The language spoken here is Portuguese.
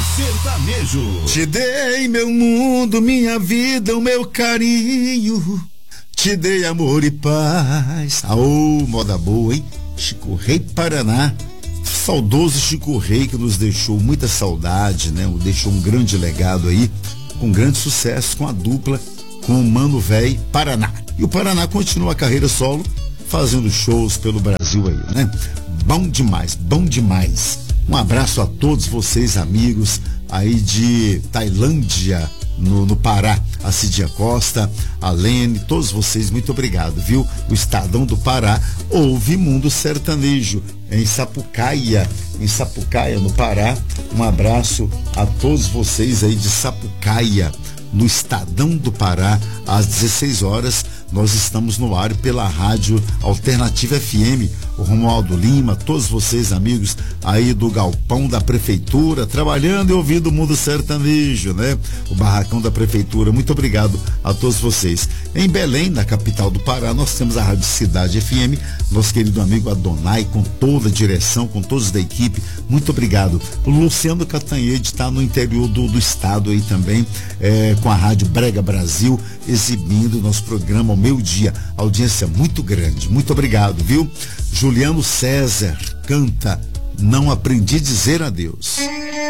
sertanejo. Te dei meu mundo, minha vida, o meu carinho. Te dei amor e paz. Aô, moda boa, hein? Chico Rei Paraná. Saudoso Chico Rei, que nos deixou muita saudade, né? Deixou um grande legado aí, com grande sucesso com a dupla, com o Mano Véi Paraná. E o Paraná continua a carreira solo, fazendo shows pelo Brasil aí, né? Bom demais, bom demais. Um abraço a todos vocês, amigos aí de Tailândia, no Pará, a Cidinha Costa, a Lene, todos vocês, muito obrigado, viu? O Estadão do Pará ouve Mundo Sertanejo em Sapucaia, no Pará. Um abraço a todos vocês aí de Sapucaia, no Estadão do Pará, às 16 horas. Nós estamos no ar pela Rádio Alternativa FM. O Romualdo Lima, todos vocês, amigos aí do galpão da prefeitura, trabalhando e ouvindo o Mundo Sertanejo, né? O barracão da prefeitura. Muito obrigado a todos vocês. Em Belém, na capital do Pará, nós temos a Rádio Cidade FM, nosso querido amigo Adonai, com toda a direção, com todos da equipe. Muito obrigado. O Luciano Catanhede está no interior do estado aí também, com a Rádio Brega Brasil, exibindo nosso programa ao meio-dia. Audiência muito grande. Muito obrigado, viu? Juliano César canta Não Aprendi a Dizer Adeus.